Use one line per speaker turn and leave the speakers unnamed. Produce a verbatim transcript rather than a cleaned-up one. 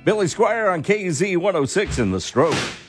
Billy Squire on K Z one oh six in the Stroke.